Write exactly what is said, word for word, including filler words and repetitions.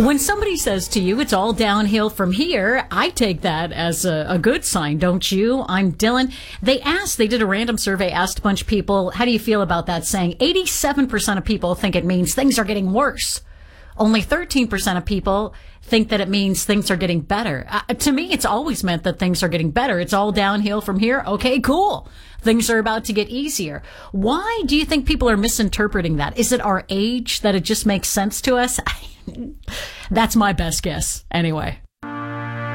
When somebody says to you, it's all downhill from here, I take that as a, a good sign, don't you? I'm Dylan. They asked, they did a random survey, asked a bunch of people, how do you feel about that saying? eighty-seven percent of people think it means things are getting worse. Only thirteen percent of people think that it means things are getting better. Uh, to me, it's always meant that things are getting better. It's all downhill from here. Okay, cool. Things are about to get easier. Why do you think people are misinterpreting that? Is it our age that it just makes sense to us? That's my best guess, anyway.